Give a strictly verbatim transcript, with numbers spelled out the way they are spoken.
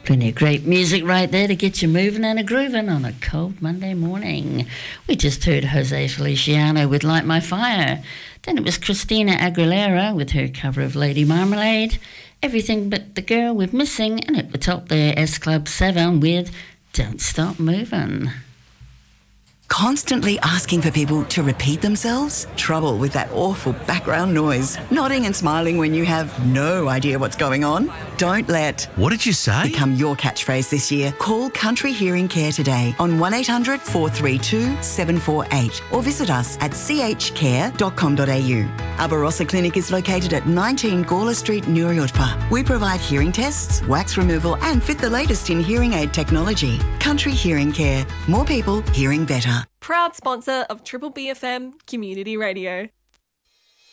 Plenty of great music right there to get you moving and a grooving on a cold Monday morning. We just heard Jose Feliciano with Light My Fire. Then it was Christina Aguilera with her cover of Lady Marmalade. Everything But the Girl with Missing. And at the top there, S Club seven with Don't Stop Moving. Constantly asking for people to repeat themselves? Trouble with that awful background noise. Nodding and smiling when you have no idea what's going on? Don't let What did you say? become your catchphrase this year. Call Country Hearing Care today on one eight hundred four three two seven four eight or visit us at c h care dot com dot a u. Our Barossa Clinic is located at nineteen Gawler Street, Nuriotpa. We provide hearing tests, wax removal and fit the latest in hearing aid technology. Country Hearing Care. More people hearing better. Proud sponsor of Triple B F M Community Radio.